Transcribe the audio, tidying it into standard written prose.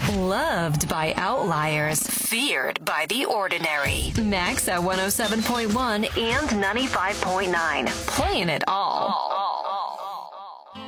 Loved by outliers, feared by the ordinary. Max at 107.1 and 95.9. Playing it all.